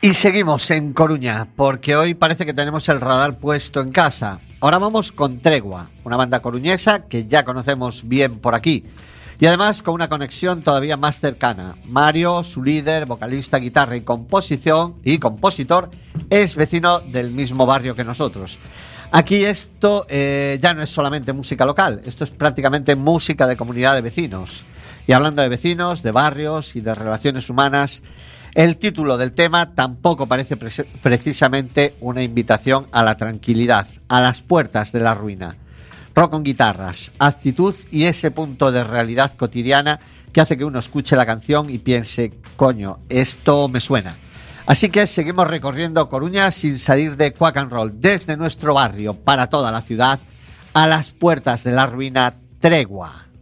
Y seguimos en Coruña, porque hoy parece que tenemos el radar puesto en casa. Ahora vamos con Tregua, una banda coruñesa que ya conocemos bien por aquí. Y además con una conexión todavía más cercana. Mario, su líder, vocalista, guitarra y compositor, es vecino del mismo barrio que nosotros. Aquí esto ya no es solamente música local, esto es prácticamente música de comunidad de vecinos. Y hablando de vecinos, de barrios y de relaciones humanas, el título del tema tampoco parece precisamente una invitación a la tranquilidad, a las puertas de la ruina. Rock con guitarras, actitud y ese punto de realidad cotidiana que hace que uno escuche la canción y piense, coño, esto me suena. Así que seguimos recorriendo Coruña sin salir de Quack and Roll, desde nuestro barrio para toda la ciudad, a las puertas de la ruina, Tregua.